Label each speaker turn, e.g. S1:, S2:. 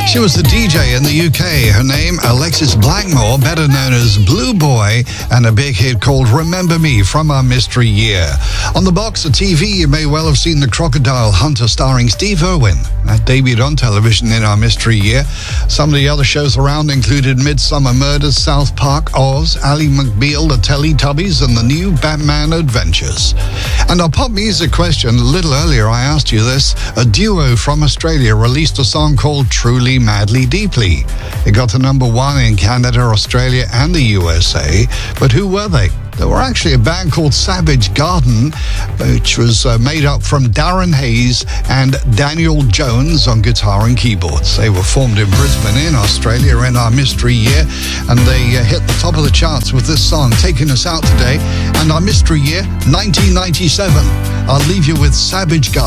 S1: She was the DJ in the UK. Her name, Alexis Blackmore, better known as Blue Boy, and a big hit called Remember Me from our Mystery Year. On the box of TV, you may well have seen The Crocodile Hunter starring Steve Irwin. That debuted on television in our Mystery Year. Some of the other shows around included Midsummer Murders, South Park, Oz, Ally McBeal, The Teletubbies, and The New Batman Adventures. And our pop music question, a little earlier I asked you this. A duo from Australia released a song called Truly Madly Deeply. It got to #1 in Canada, Australia, and the USA. But who were they? They were actually a band called Savage Garden, which was made up from Darren Hayes and Daniel Jones on guitar and keyboards. They were formed in Brisbane in Australia in our Mystery Year, and they hit the top of the charts with this song taking us out today. And our Mystery Year, 1997. I'll leave you with Savage Garden.